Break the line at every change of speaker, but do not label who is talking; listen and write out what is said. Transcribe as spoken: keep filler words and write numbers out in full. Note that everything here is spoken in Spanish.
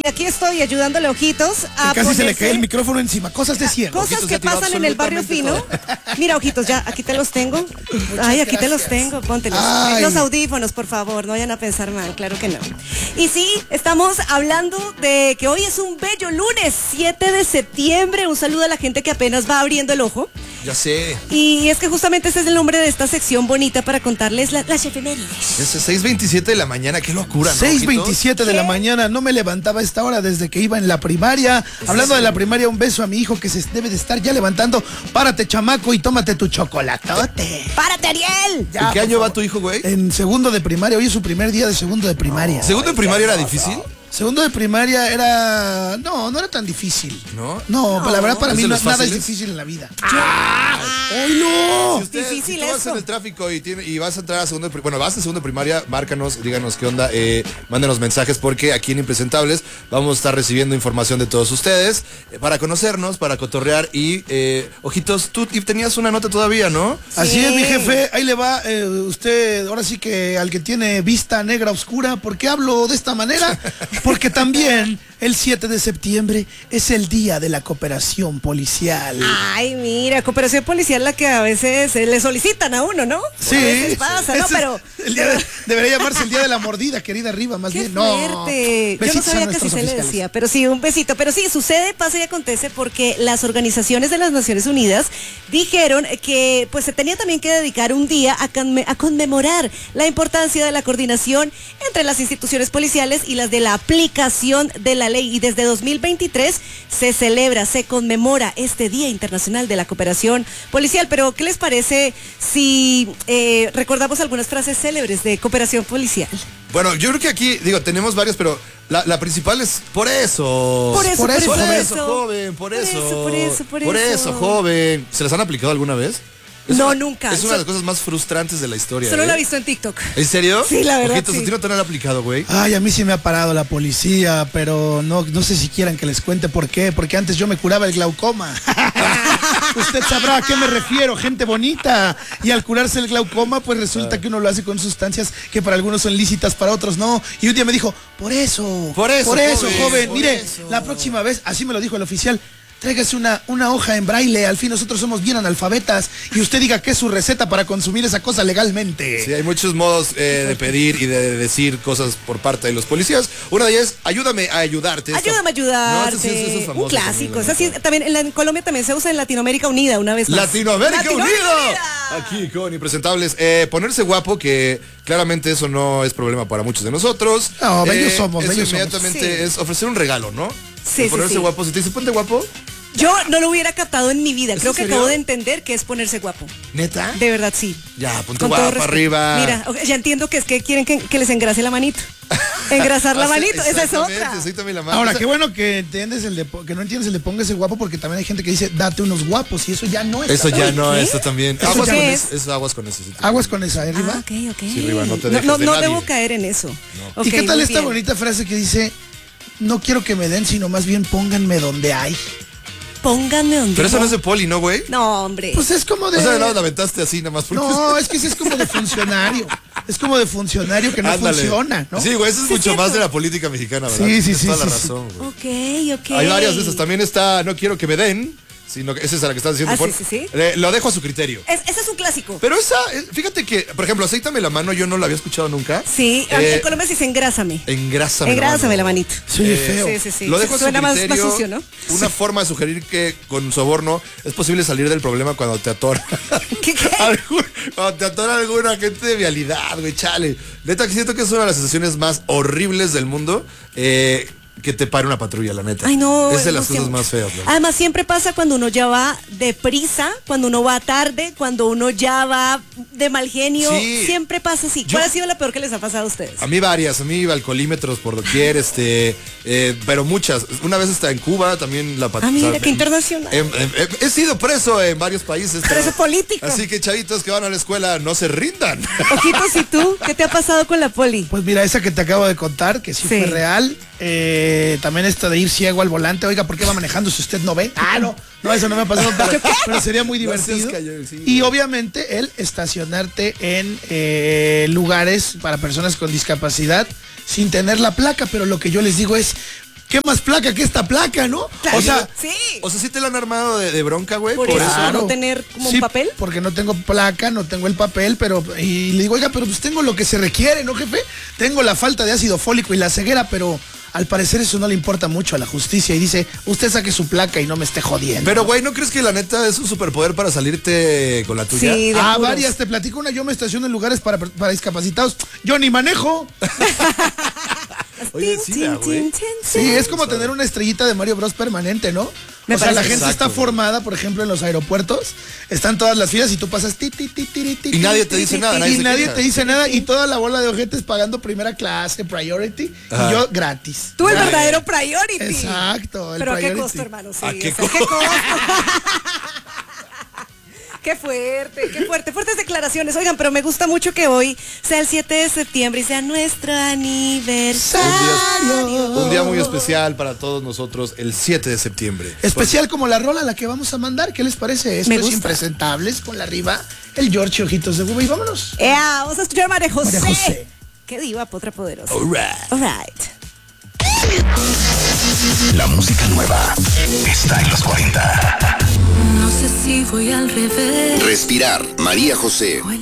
Y aquí estoy ayudándole Ojitos a
que casi se le
ponerse-
cae el micrófono encima. Cosas de ciego.
Cosas
Ojitos
que
ya tiró
pasan en el barrio fino.
absolutamente
Mira, Ojitos, ya, aquí te los tengo. Ay, aquí te los tengo, póntelos.
Ay.
Los audífonos, por favor, no vayan a pensar mal, claro que no. Y sí, estamos hablando de que hoy es un bello lunes, siete de septiembre. Un saludo a la gente que apenas va abriendo el ojo.
Ya sé.
Y es que justamente ese es el nombre de esta sección bonita para contarles la- las efemérides.
Ya sé, seis veintisiete de la mañana, qué locura, ¿no,
seis
Ojitos?
veintisiete de la mañana, no me levantaba a esta hora desde que iba en la primaria. Hablando de la primaria, un beso a mi hijo que se debe de estar ya levantando. Párate, chamaco, y tómate tu chocolatote.
¡Párate, Ariel!
Ya,
¿En qué
por
año va
favor.
tu hijo, güey?
En segundo de primaria, hoy es su primer día de segundo de primaria.
¿Segundo en primaria era difícil?
Segundo de primaria era... No, no era tan difícil.
¿No?
No, pero la verdad para
¿Es
mí
de
no-
los
nada es
fáciles?
difícil en la vida. ¡Ay, no!
Si, usted,
Difícil
si tú vas
eso.
en el tráfico y, tiene, y vas a entrar a segundo de pri- bueno, vas a segundo de primaria, márcanos, díganos qué onda, eh, mándenos mensajes porque aquí en Impresentables vamos a estar recibiendo información de todos ustedes eh, para conocernos, para cotorrear y, eh, Ojitos, tú y tenías una nota todavía, ¿no?
Así
Sí.
es, mi jefe. Ahí le va eh, usted, ahora sí que al que tiene vista negra oscura. ¿Por qué hablo de esta manera? Porque también el siete de septiembre es el día de la cooperación policial.
Ay, mira, cooperación policial la que a veces eh, le solicitan a uno, ¿no?
Sí,
A veces pasa, ¿no?
Ese es
Pero...
el día de- debería llamarse el día de la mordida, querida Arriba, más
¡Qué
bien. No.
fuerte! Yo no
Besitos a
sabía que así
nuestros
se le
oficiales.
decía, pero sí, un besito. Pero sí, sucede, pasa y acontece porque las organizaciones de las Naciones Unidas dijeron que pues se tenía también que dedicar un día a, conme- a conmemorar la importancia de la coordinación entre las instituciones policiales y las de la aplicación de la ley. Y desde dos mil veintitrés se celebra, se conmemora este Día Internacional de la Cooperación Policial. Pero, ¿qué les parece si eh, recordamos algunas frases célebres de cooperación policial?
Bueno, yo creo que aquí, digo, tenemos varias, pero la, la principal es por eso.
Por eso,
por eso,
Por
por
eso,
eso.
joven, por
Por
eso.
eso, por eso, por
Por
eso.
eso, joven. ¿Se las han aplicado alguna vez? Es
No,
una-
nunca.
Es una de las
So-
cosas más frustrantes de la historia.
Solo
¿eh?
lo he visto en TikTok.
¿En serio?
Sí, la verdad,
Ojitos,
sí.
¿a ti no te lo han aplicado, güey?
Ay, a mí sí me ha parado la policía, pero no, no sé si quieran que les cuente por qué, porque antes yo me curaba el glaucoma. Usted sabrá a qué me refiero, gente bonita. Y al curarse el glaucoma, pues resulta que uno lo hace con sustancias que para algunos son lícitas, para otros no. Y un día me dijo, por eso,
Por eso,
por eso,
joven,
joven.
por
Mire,
eso.
la próxima vez, así me lo dijo el oficial, tráigase una, una hoja en braille, al fin nosotros somos bien analfabetas, y usted diga qué es su receta para consumir esa cosa legalmente.
Sí, hay muchos modos eh, de pedir y de decir cosas por parte de los policías. Una de ellas es, ayúdame a ayudarte. Esta-
Ayúdame a
No,
ayudarte.
ese sí, ese es famoso
Un clásico.
también,
Es así, también en, la- en Colombia también se usa en Latinoamérica Unida una vez más.
Latinoamérica,
Latinoamérica
Unida.
Unida.
Aquí con Impresentables. Eh, ponerse guapo, que claramente eso no es problema para muchos de nosotros.
No, bellos
Eh,
somos,
eso
bellos somos.
inmediatamente
Sí.
es ofrecer un regalo, ¿no?
Sí,
El
sí,
ponerse
sí.
guapo. Si te dice ponte guapo,
Yo no lo hubiera captado en mi vida.
¿Es
Creo
en
que
serio?
acabo de entender que es ponerse guapo.
¿neta?
De verdad, sí.
Ya, ponte
Con todo
guapo
respeto.
arriba.
Mira, ok, ya entiendo que es que quieren que, que les engrase la manito. Engrasar la
Ah, sí,
manito, esa es
exactamente,
otra.
sí, también la mano.
Ahora,
O sea,
qué bueno que entiendes el de, po- que no entiendes el de póngase guapo, porque también hay gente que dice date unos guapos y eso ya no es.
Eso ya no,
¿Qué?
eso también.
¿Eso
Aguas
ya
con
qué
eso. Es aguas con eso. sí, también.
Aguas con esa, ¿eh, Riva?
Ah, ok, ok.
Sí, Riva, no te
no,
dejes
no,
de
no
nadie.
debo caer en eso. Ok,
¿Y qué tal
muy
esta
bien.
bonita frase que dice, no quiero que me den, sino más bien pónganme donde hay?
Pónganme donde.
Pero eso no es de poli, ¿no, güey?
No, hombre.
Pues es como de...
O sea, no, la aventaste así nada más. porque-
No, es que ese es como de funcionario. Es como de funcionario que no
Ándale.
funciona, ¿no?
Sí, güey, eso es
Sí,
mucho
cierto.
más de la política mexicana, ¿verdad?
Sí, sí,
Tienes
sí,
toda la
sí, sí.
razón, güey.
Ok, ok.
Hay varias de esas. También está, no quiero que me den, sino que esa es la que estás diciendo.
Ah,
pon-
sí, sí, sí.
eh, lo dejo a su criterio.
Es- ese es un clásico.
Pero esa, eh, fíjate que, por ejemplo, aceítame la mano, yo no la había escuchado nunca.
Sí,
Eh,
en Colombia se dice engrásame.
Engrásame,
Engrásame la manito.
Sí, feo.
Sí, sí, sí.
Lo dejo a su
Suena más, más
criterio.
sucio, ¿no?
Una forma de sugerir que con soborno es posible salir del problema cuando te atora.
¿Qué, qué?
Algún- cuando te atora alguna gente de vialidad, güey, chale. Neta, que siento que es una de las sensaciones más horribles del mundo. Eh, que te pare una patrulla, la neta.
Ay, no.
Es de las
angustia
cosas
mucho.
más feas, ¿no?
Además, siempre pasa cuando uno ya va deprisa, cuando uno va tarde, cuando uno ya va de mal genio.
Sí.
Siempre pasa así.
Yo-
¿Cuál ha sido la peor que les ha pasado a ustedes?
A mí varias, a mí alcoholímetros por doquier, este, eh, pero muchas. Una vez está en Cuba, también la pat-
Ah, mira,
o sea,
qué internacional.
em- em- em- he sido preso en varios países. pero-
Preso político.
Así que chavitos que van a la escuela, no se rindan.
Ojitos, ¿y tú? ¿Qué te ha pasado con la poli?
Pues mira, esa que te acabo de contar, que sí,
Sí.
fue real. Eh, también esta de ir ciego al volante. Oiga, ¿por qué va manejando si usted no ve? Ah, no, no, eso no me ha pasado. Pero, pero sería muy
No seas
divertido.
callado, sí,
Y
güey.
obviamente el estacionarte en eh, lugares para personas con discapacidad sin tener la placa. Pero lo que yo les digo es, ¿qué más placa que esta placa, no?
Claro,
O sea,
sí.
O sea, sí te lo han armado de, de bronca, güey.
Por,
Por,
eso,
eso.
Claro.
no tener como
sí,
un papel.
porque no tengo placa, no tengo el papel, pero y le digo, oiga, pero pues tengo lo que se requiere, ¿no, jefe? Tengo la falta de ácido fólico y la ceguera, pero al parecer eso no le importa mucho a la justicia y dice, usted saque su placa y no me esté jodiendo.
Pero, güey, ¿no crees que la neta es un superpoder para salirte con la tuya?
Sí, de
Ah,
apuros.
varias, te platico una, yo me estaciono en lugares para, para discapacitados, yo ni manejo.
Oye, sí, da, güey.
Sí, es como tener una estrellita de Mario Bros permanente, ¿no?
Me
o sea, la
parece.
gente
Exacto,
está
güey.
formada, por ejemplo, en los aeropuertos, están todas las filas y tú pasas ti, ti, ti, ti, ti,
Y nadie
ti,
te
ti,
dice
ti,
nada,
ti,
nadie
y
se
nadie
queja.
te dice nada y toda la bola de ojetes pagando primera clase, priority,
Ajá.
y yo gratis.
Tú el
Ay.
verdadero priority.
Exacto, el
Pero a qué
priority.
costo, hermano. Sí,
¿A qué
o sea,
costo?
costo? Qué fuerte, qué fuerte, fuertes declaraciones. Oigan, pero me gusta mucho que hoy sea el siete de septiembre y sea nuestro aniversario.
Un día muy especial para todos nosotros, el siete de septiembre.
Especial como la rola a la que vamos a mandar, ¿qué les parece? Esto
Me
es
gusta.
Impresentables, con la arriba, el George Ojitos de Buba y vámonos.
Ea, vamos a escuchar a María José.
María José.
Qué diva, potra poderosa.
All right.
All right.
La música nueva está en los cuarenta.
No sé si voy al revés
Respirar, María José.
o en